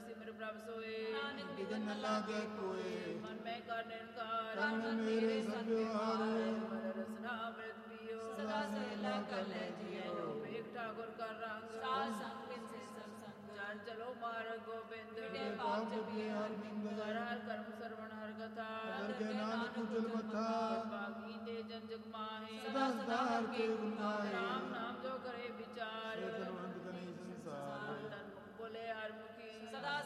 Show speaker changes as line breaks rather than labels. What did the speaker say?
ਸਿਮਰ ਪ੍ਰਭ ਸੋਏ।
ਨਾਨਕ ਬਿਗਨ ਨ ਲਾਗੇ ਕੋਏ।
ਮਨ ਮੈਂ ਕਰ ਨਿਰੰਕਾਰ
ਤਨ ਮੇਰੇ ਸੰਗਿਆਰੇ।
ਮਨ ਰਸਨਾ ਅੰਮ੍ਰਿਤ ਪੀਓ
ਸਦਾ ਸਹਿਲਾ ਕਰ ਲੈ ਜੀਓ।
ਵੇਖ ਠਾਕੁਰ ਕਰ ਰੰਗ
ਸਾਧ ਸੰਗ ਬਿਨ ਸੇ ਸਭ ਸੰਗ।
ਚਲ ਚਲੋ ਮਾਰਗ ਗੋਬਿੰਦ
ਮਿਟੇ ਪਾਪ ਜਪੇ ਹਰ ਬਿੰਦ।
ਹਰ ਹਰ ਕਰਮ ਸਰਵਣ ਹਰ ਕਥਾ
ਦਰਗਹਿ ਨਾਨਕ ਉਜਲ ਮਥਾ।
ਬਾਗੀ ਤੇ ਜਨ ਜਗ ਮਾਹੇ
ਸਦਾ ਸਦਾ ਹਰ ਕੇ ਗੁਣ ਗਾਏ।
ਰਾਮ ਨਾਮ ਜੋ ਕਰੇ ਵਿਚਾਰ
ਏ ਧਨਵੰਤ ਕਨੇ ਸੰਸਾਰ।
ਤਨ ਮੁਖ ਬੋਲੇ ਹਰ ਮੁਖੀ
ਸਦਾ